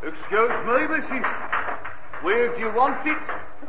Excuse me, missus. Where do you want it?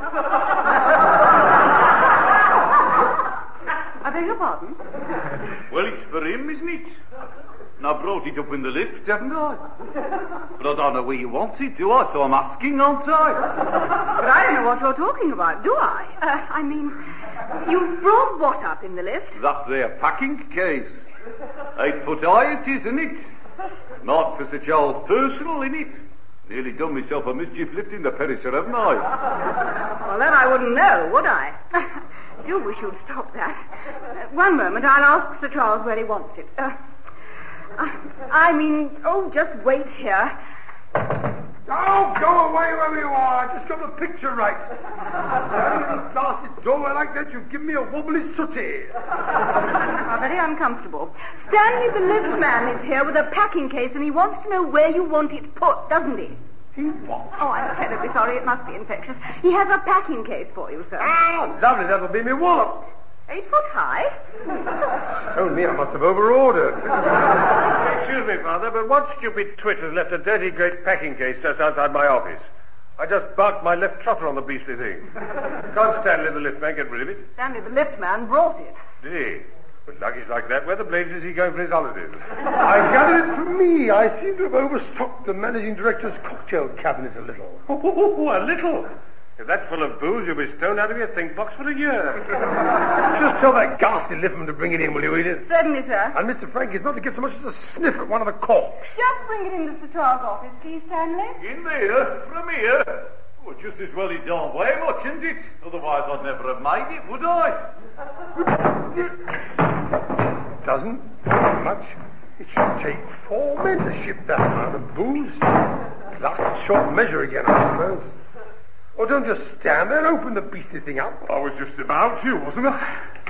I beg your pardon? Well, it's for him, isn't it? And I brought it up in the lift, haven't I? But I don't know where you want it, do I? So I'm asking, aren't I? But I don't know what you're talking about, do I? I mean, you brought what up in the lift? That there packing case. 8 foot high it is, isn't it? Marked for Sir Charles Personal, isn't it? Nearly done myself a mischief lifting the perisher, haven't I? Well, then I wouldn't know, would I? Do wish you'd stop that. One moment, I'll ask Sir Charles where he wants it. Just wait here. Oh, go away wherever you are. I just got the picture right. Standing in a blasted doorway like that, you give me a wobbly sooty. Very uncomfortable. Stanley, the lift man, is here with a packing case, and he wants to know where you want it put, doesn't he? He what? Oh, I'm terribly sorry. It must be infectious. He has a packing case for you, sir. Ah, lovely. That'll be me wallop. 8 foot high? Oh, me, I must have over-ordered. Excuse me, Father, but what stupid twit has left a dirty great packing case just outside my office? I just barked my left trotter on the beastly thing. Can't Stanley the lift man get rid of it? Stanley the lift man brought it. Did he? With luggage like that, where the blazes is he going for his holidays? I gather it's from me. I seem to have overstocked the managing director's cocktail cabinet a little. Oh, a little. If that's full of booze, you'll be stoned out of your think box for a year. Just tell that ghastly liftman to bring it in, will you, Edith? Certainly, sir. And Mr. Frank is not to get so much as a sniff at one of the corks. Just bring it into Sir Charles' office, please, Stanley. In there? From here? Well, just as well it don't weigh much, isn't it? Otherwise I'd never have made it, would I? Doesn't much. It should take 4 men to ship that amount of booze. Last short measure again, I suppose. Oh, don't just stand there. Open the beastly thing up. I was just about to, wasn't I?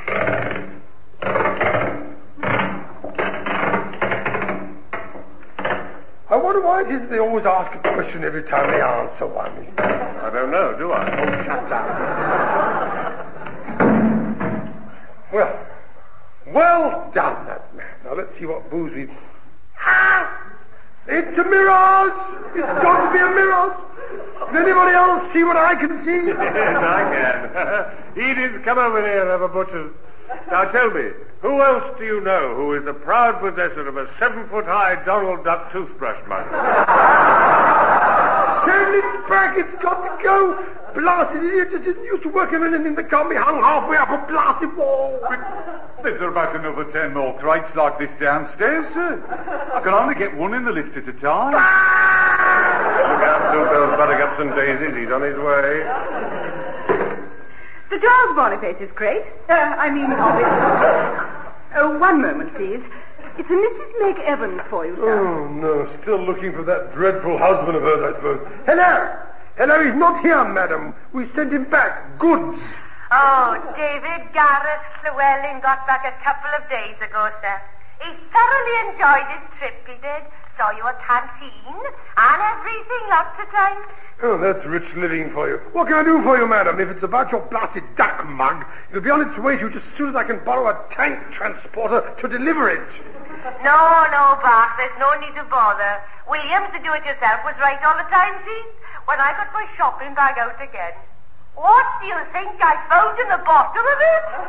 I wonder why it is they always ask a question every time they answer one. I don't know, do I? Oh, shut up. Well done, that man. Now, let's see what booze we've... Ah! It's a mirage! It's got to be a mirage! Does anybody else see what I can see? Yes, I can. Edith, come over here and have a butcher's. Now tell me, who else do you know who is the proud possessor of a 7-foot-high Donald Duck toothbrush mug? Send it back, it's got to go. Blasted idiot, just isn't used to working on anything that can't be hung halfway up a blasted wall. There's about another 10 more crates like this downstairs, sir. I can only get one in the lift at a time. Look out, Bluebell's buttercups and daisies. He's on his way. Sir Charles Boniface's crate. Office. Oh, one moment, please. It's a Mrs. Meg Evans for you, sir. Oh, no. Still looking for that dreadful husband of hers, I suppose. Hello, he's not here, madam. We sent him back. Goods. Oh, David Garrett Llewellyn got back a couple of days ago, sir. He thoroughly enjoyed his trip, he did. Saw you at canteen and everything lots of times. Oh, that's rich living for you. What can I do for you, madam? If it's about your blasted duck mug, it'll be on its way to you just as soon as I can borrow a tank transporter to deliver it. No, Bart, there's no need to bother. Williams, the do-it-yourself, was right all the time, see? When I got my shopping bag out again. What do you think I found in the bottom of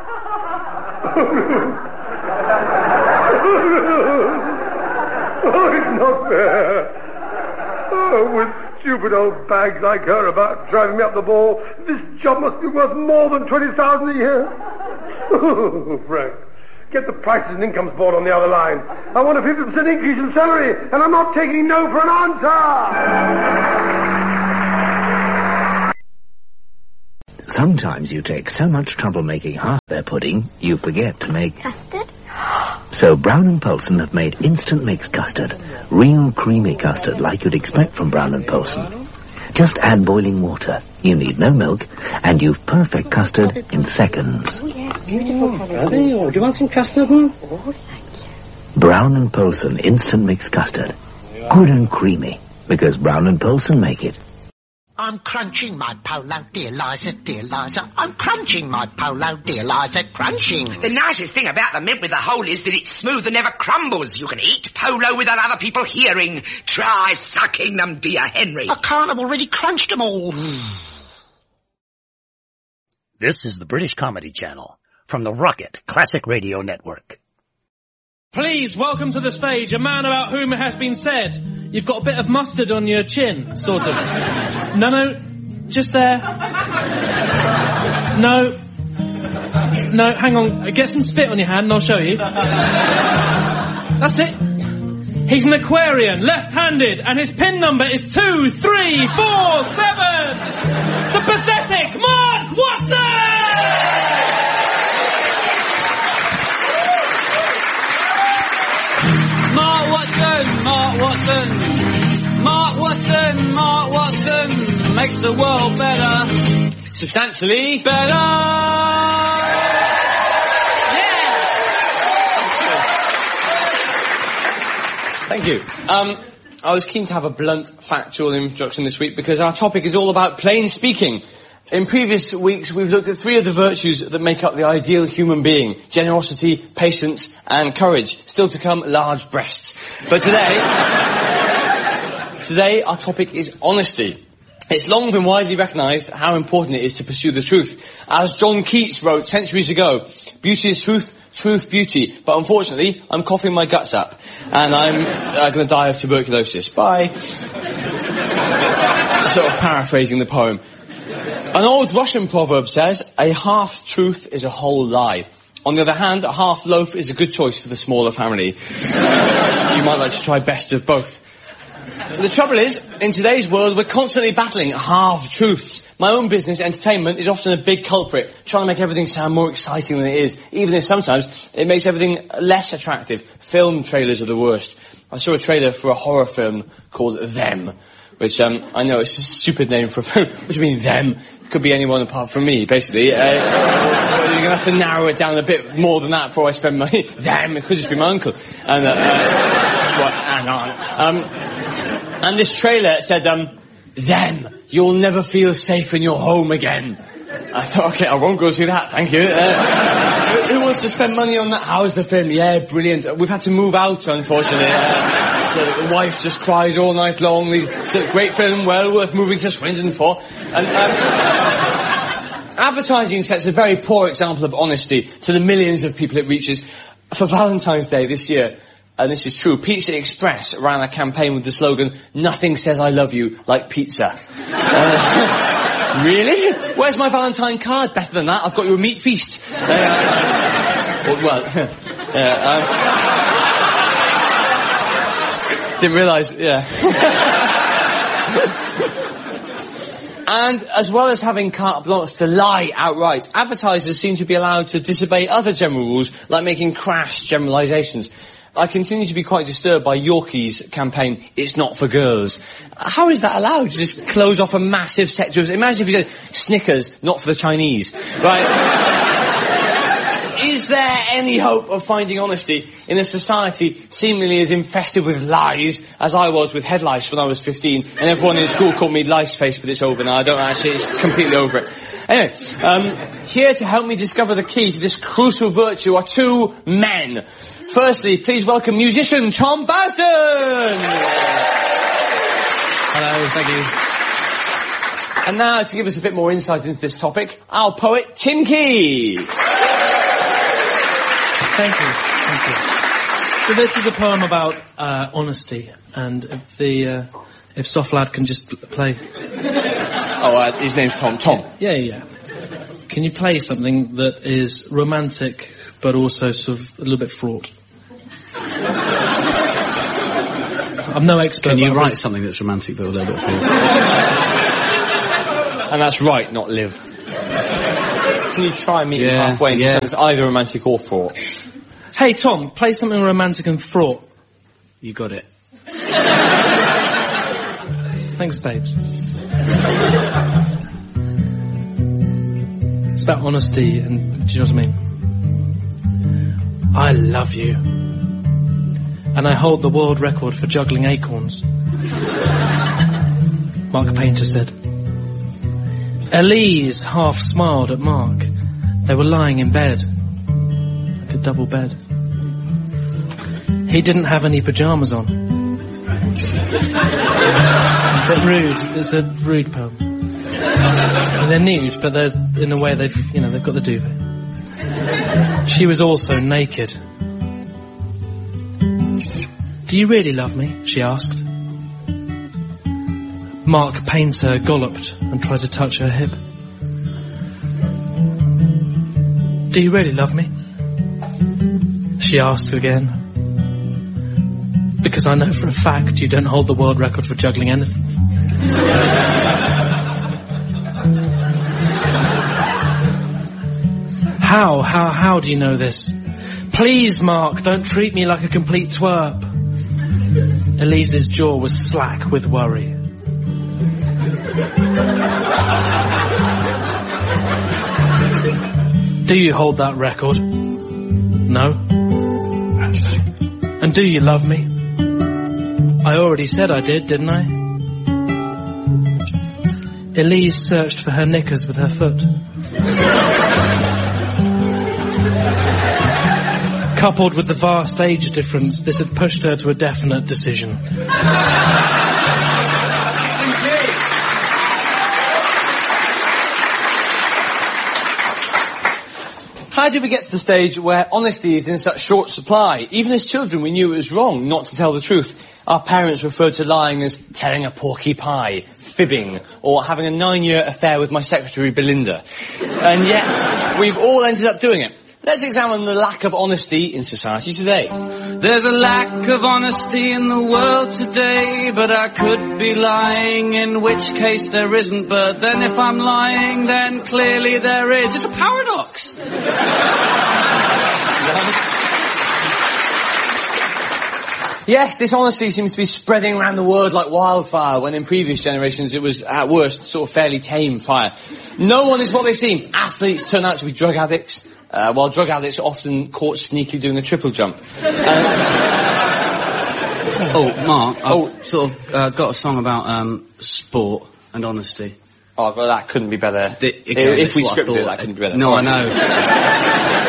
it? Oh, it's not fair. Oh, with stupid old bags like her about driving me up the ball, this job must be worth more than 20,000 a year. Oh, Frank, get the Prices and Incomes Board on the other line. I want a 50% increase in salary, and I'm not taking no for an answer. Sometimes you take so much trouble making half their pudding, you forget to make... Custard? So Brown and Polson have made instant mix custard. Real creamy custard like you'd expect from Brown and Polson. Just add boiling water. You need no milk, and you've perfect custard in seconds. Oh, yes, beautiful colour. Do you want some custard, Mum? Oh, thank you. Brown and Polson instant mix custard. Good and creamy, because Brown and Polson make it. I'm crunching my polo, dear Liza, dear Liza. I'm crunching my polo, dear Liza, crunching. The nicest thing about the mint with the hole is that it's smooth and never crumbles. You can eat polo without other people hearing. Try sucking them, dear Henry. I can't, I've already crunched them all. This is the British Comedy Channel from the Rocket Classic Radio Network. Please welcome to the stage a man about whom it has been said, you've got a bit of mustard on your chin, sort of. No, just there. No, hang on. Get some spit on your hand and I'll show you. That's it. He's an Aquarian, left-handed, and his pin number is 2347. The pathetic Mark Watson! Mark Watson makes the world better. Substantially better. Yeah! Thank you. I was keen to have a blunt, factual introduction this week because our topic is all about plain speaking. In previous weeks, we've looked at 3 of the virtues that make up the ideal human being. Generosity, patience, and courage. Still to come, large breasts. But today our topic is honesty. It's long been widely recognised how important it is to pursue the truth. As John Keats wrote centuries ago, beauty is truth, truth beauty. But unfortunately, I'm coughing my guts up. And I'm going to die of tuberculosis. Bye. Sort of paraphrasing the poem. An old Russian proverb says, a half-truth is a whole lie. On the other hand, a half-loaf is a good choice for the smaller family. You might like to try best of both. The trouble is, in today's world, we're constantly battling half-truths. My own business, entertainment, is often a big culprit, trying to make everything sound more exciting than it is, even if sometimes it makes everything less attractive. Film trailers are the worst. I saw a trailer for a horror film called Them, which, I know it's a stupid name for a film. What do you mean, them? It could be anyone apart from me, basically. You're going to have to narrow it down a bit more than that before I spend money. Them, it could just be my uncle. And, hang on. And this trailer said, them, you'll never feel safe in your home again. I thought, okay, I won't go see that, thank you. Who wants to spend money on that? How's the film? Yeah, brilliant. We've had to move out, unfortunately. So the wife just cries all night long. It's a great film, well worth moving to Swindon for. And advertising sets a very poor example of honesty to the millions of people it reaches. For Valentine's Day this year, and this is true, Pizza Express ran a campaign with the slogan, nothing says I love you like pizza. Really? Where's my Valentine card? Better than that, I've got you a meat feast. Didn't realise, yeah. And as well as having carte blanche to lie outright, advertisers seem to be allowed to disobey other general rules, like making crass generalisations. I continue to be quite disturbed by Yorkie's campaign, it's not for girls. How is that allowed? To just close off a massive sector of... Imagine if you said, Snickers, not for the Chinese. Right? Is there any hope of finding honesty in a society seemingly as infested with lies as I was with head lice when I was 15, and everyone in school called me lice face, but it's over now. I don't actually, it's completely over it. Anyway, here to help me discover the key to this crucial virtue are 2 men. Firstly, please welcome musician Tom Basden! Hello, thank you. And now, to give us a bit more insight into this topic, our poet, Tim Key. Thank you. So this is a poem about honesty, and if Soft Lad can just play... Oh, his name's Tom. Tom. Yeah. Can you play something that is romantic, but also sort of a little bit fraught? I'm no expert. Can you write something that's romantic, but a little bit fraught? And that's right, not live. Can you try and meet me halfway and it's either romantic or fraught? Hey, Tom, play something romantic and fraught. You got it. Thanks, babes. It's about honesty, and do you know what I mean? I love you. And I hold the world record for juggling acorns. Mark Painter said, Elise half smiled at Mark. They were lying in bed. Like a double bed. He didn't have any pyjamas on. But rude. It's a rude poem. They're nude, but they're, in a way, they've got the duvet. She was also naked. Do you really love me? She asked. Mark Painter golloped and tried to touch her hip. Do you really love me? She asked again. Because I know for a fact you don't hold the world record for juggling anything. How do you know this? Please, Mark, don't treat me like a complete twerp. Elise's jaw was slack with worry. Do you hold that record? No. And do you love me? I already said I did, didn't I? Elise searched for her knickers with her foot. Coupled with the vast age difference, this had pushed her to a definite decision. How did we get to the stage where honesty is in such short supply? Even as children, we knew it was wrong not to tell the truth. Our parents referred to lying as telling a porky pie, fibbing, or having a 9-year affair with my secretary, Belinda. And yet, we've all ended up doing it. Let's examine the lack of honesty in society today. There's a lack of honesty in the world today, but I could be lying, in which case there isn't. But then if I'm lying, then clearly there is. It's a paradox. Yes, dishonesty seems to be spreading around the world like wildfire, when in previous generations it was, at worst, sort of fairly tame fire. No one is what they seem. Athletes turn out to be drug addicts, while drug addicts are often caught sneakily doing a triple jump. Mark, I've sort of got a song about sport and honesty. Oh, well, that couldn't be better. If we scripted it, that couldn't be better. No, I know.